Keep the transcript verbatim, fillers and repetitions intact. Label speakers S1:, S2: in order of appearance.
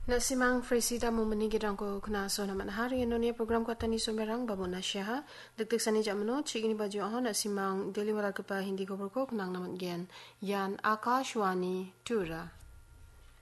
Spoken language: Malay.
S1: Nasimang Fresita mo manigirang ko kunaso naman hari ino program ko tani sumerang babo na siya ha. Dagdag sa ni jamano chigini ba jo ako nasimang deliwala ka pa hindi ko berko kunang naman gen. Yan Akashwani Tura.